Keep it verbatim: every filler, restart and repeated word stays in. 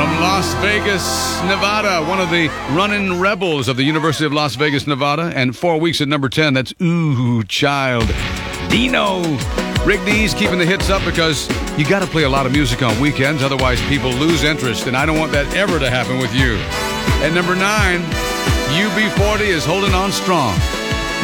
From Las Vegas, Nevada, one of the running rebels of the University of Las Vegas, Nevada, and four weeks at number ten, that's Ooh Child, Dino. Rick D's keeping the hits up because you got to play a lot of music on weekends, otherwise people lose interest, and I don't want that ever to happen with you. At number nine, U B forty is holding on strong.